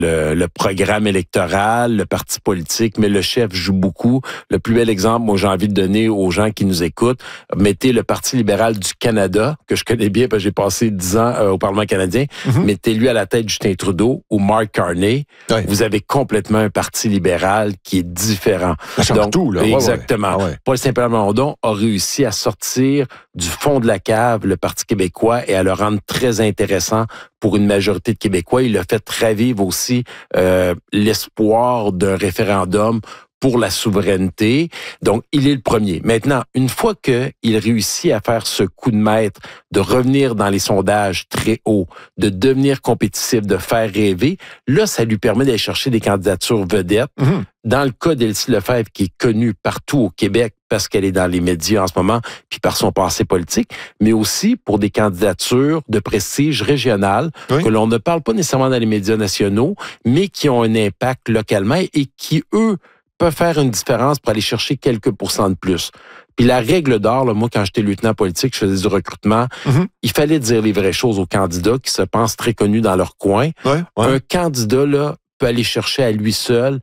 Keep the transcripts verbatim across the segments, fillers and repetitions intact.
Le, le programme électoral, le parti politique, mais le chef joue beaucoup. Le plus bel exemple, moi, j'ai envie de donner aux gens qui nous écoutent, mettez le Parti libéral du Canada, que je connais bien parce que j'ai passé dix ans euh, au Parlement canadien, mm-hmm. mettez-lui à la tête Justin Trudeau ou Mark Carney. Oui. Vous avez complètement un Parti libéral qui est différent. Ça change Donc, tout, là. Exactement. Ouais, ouais. Paul Saint-Pierre-Plamondon a réussi à sortir du fond de la cave le Parti québécois et à le rendre très intéressant pour une majorité de Québécois. Il a fait revivre aussi euh, l'espoir d'un référendum pour la souveraineté. Donc, il est le premier. Maintenant, une fois qu'il réussit à faire ce coup de maître, de revenir dans les sondages très hauts, de devenir compétitif, de faire rêver, là, ça lui permet d'aller chercher des candidatures vedettes. Mm-hmm. Dans le cas d'Elsie Lefebvre, qui est connue partout au Québec parce qu'elle est dans les médias en ce moment, puis par son passé politique, mais aussi pour des candidatures de prestige régional, oui. que l'on ne parle pas nécessairement dans les médias nationaux, mais qui ont un impact localement et qui, eux, peuvent faire une différence pour aller chercher quelques pourcents de plus. Puis la règle d'or, là, moi, quand j'étais lieutenant politique, je faisais du recrutement, mm-hmm. il fallait dire les vraies choses aux candidats qui se pensent très connus dans leur coin. Ouais, ouais. Un candidat, là, peut aller chercher à lui seul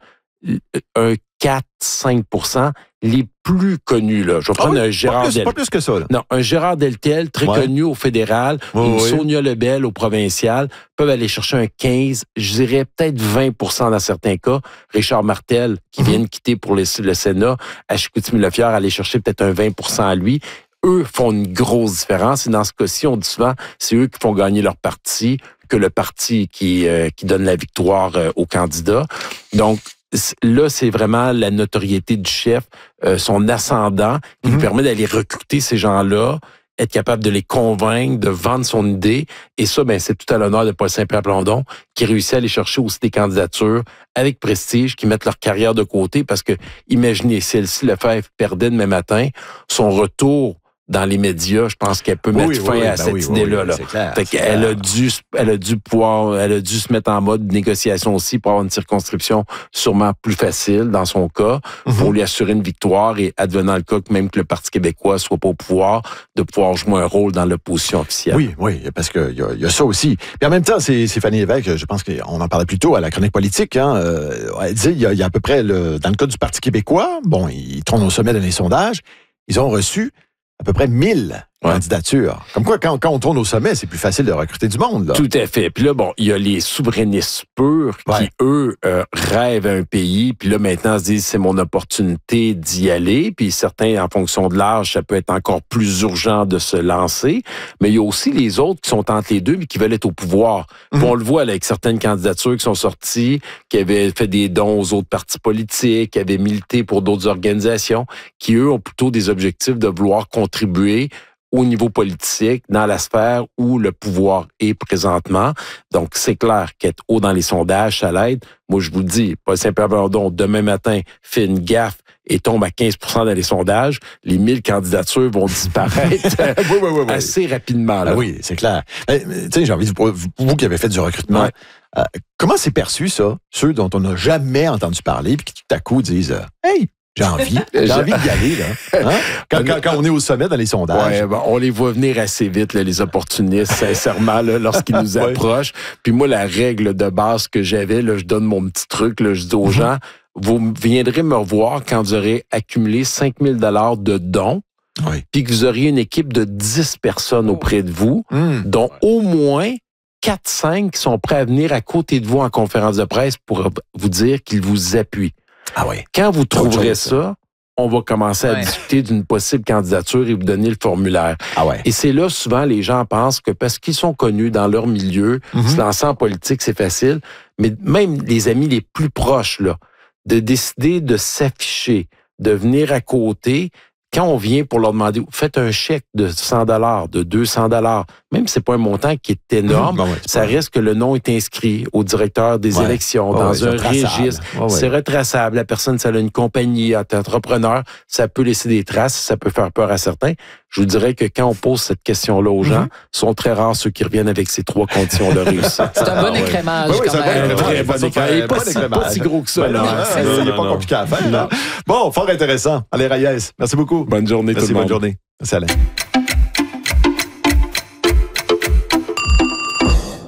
un quatre à cinq pour cent les plus connus. Là. Je vais prendre ah oui, un Gérard pas plus, pas plus que ça. Là. Non, un Gérard Deltel, très ouais. connu au fédéral, oui, une oui. Sonia Lebel au provincial, peuvent aller chercher un quinze, je dirais peut-être vingt pour cent dans certains cas. Richard Martel, qui mm-hmm. vient de quitter pour le, le Sénat, à Chicoutimi-Le-Fière, aller chercher peut-être un vingt pour cent à lui. Eux font une grosse différence. Et dans ce cas-ci, on dit souvent, c'est eux qui font gagner leur parti que le parti qui, euh, qui donne la victoire euh, au candidat. Donc, là, c'est vraiment la notoriété du chef, euh, son ascendant, qui mm-hmm. lui permet d'aller recruter ces gens-là, être capable de les convaincre, de vendre son idée. Et ça, ben, c'est tout à l'honneur de Paul Saint-Pierre-Plamondon, qui réussit à aller chercher aussi des candidatures avec prestige, qui mettent leur carrière de côté, parce que, imaginez, si Elsie Lefebvre perdait demain matin, son retour dans les médias, je pense qu'elle peut mettre oui, fin oui, à ben cette oui, idée-là. Oui, là. C'est clair, fait c'est qu'elle clair. a dû, elle a dû pouvoir, elle a dû se mettre en mode négociation aussi pour avoir une circonscription sûrement plus facile dans son cas, mm-hmm. pour lui assurer une victoire et advenant le cas que même que le Parti québécois soit pas au pouvoir, de pouvoir jouer un rôle dans l'opposition officielle. Oui, oui, parce que y a, y a ça aussi. Puis en même temps, c'est, c'est Fanny Lévesque, je pense qu'on en parlait plus tôt à la chronique politique, hein, euh, elle disait, il y a, y a à peu près, le, dans le cas du Parti québécois, bon, ils trônent au sommet dans les sondages, ils ont reçu à peu près mille ouais. candidatures. Comme quoi, quand, quand on tourne au sommet, c'est plus facile de recruter du monde. Là. Tout à fait. Puis là, bon, il y a les souverainistes purs ouais. qui, eux, euh, rêvent un pays. Puis là, maintenant, se disent, c'est mon opportunité d'y aller. Puis certains, en fonction de l'âge, ça peut être encore plus urgent de se lancer. Mais il y a aussi les autres qui sont entre les deux, mais qui veulent être au pouvoir. Mm-hmm. Puis on le voit là, avec certaines candidatures qui sont sorties, qui avaient fait des dons aux autres partis politiques, qui avaient milité pour d'autres organisations, qui, eux, ont plutôt des objectifs de vouloir contribuer au niveau politique, dans la sphère où le pouvoir est présentement. Donc, c'est clair qu'être haut dans les sondages, ça l'aide. Moi, je vous le dis, Paul Saint-Pierre-Plamondon, demain matin, fait une gaffe et tombe à quinze pour cent dans les sondages, les mille candidatures vont disparaître oui, oui, oui, oui. assez rapidement. Là. Ah oui, c'est clair. Tu sais, j'ai envie de vous, vous qui avez fait du recrutement, ouais. euh, comment c'est perçu, ça, ceux dont on n'a jamais entendu parler, puis qui tout à coup disent euh, « Hey, j'ai envie, j'ai envie d'y aller, là. Hein? » quand, quand, quand on est au sommet dans les sondages. Ouais, ben, on les voit venir assez vite, là, les opportunistes, sincèrement, là, lorsqu'ils nous ouais. approchent. Puis moi, la règle de base que j'avais, là, je donne mon petit truc, là, je dis aux mm-hmm. gens, vous viendrez me revoir quand vous aurez accumulé cinq mille dollars de dons, oui. puis que vous auriez une équipe de dix personnes auprès de vous, mm. dont au moins quatre cinq qui sont prêts à venir à côté de vous en conférence de presse pour vous dire qu'ils vous appuient. Ah oui. Quand vous trouverez ça, on va commencer à ouais. discuter d'une possible candidature et vous donner le formulaire. Ah ouais. Et c'est là, souvent, les gens pensent que parce qu'ils sont connus dans leur milieu, mm-hmm. se lancer en politique, c'est facile. Mais même les amis les plus proches, là, de décider de s'afficher, de venir à côté, quand on vient pour leur demander, faites un chèque de cent dollars, de deux cents dollars, même si c'est pas un montant qui est énorme, mmh, ben ouais, ça reste que le nom est inscrit au directeur des ouais. élections, ouais, dans ouais, un registre. Ouais, ouais. C'est retraçable. La personne, ça a une compagnie, un entrepreneur, ça peut laisser des traces, ça peut faire peur à certains. Je vous dirais que quand on pose cette question-là aux gens, mm-hmm. sont très rares ceux qui reviennent avec ces trois conditions de réussite. C'est un bon ah, écrémage, ouais. quand oui, même. Un vrai bon écrémage. Pas, si, pas si gros que ça. Ben non, il n'est pas compliqué à faire. Là. Bon, fort intéressant. Allez, Reyes, merci beaucoup. Bonne journée, merci, tout le monde. Bonne journée. Merci, Alain.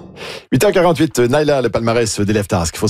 huit heures quarante-huit, Naila, le palmarès d'Élève Task.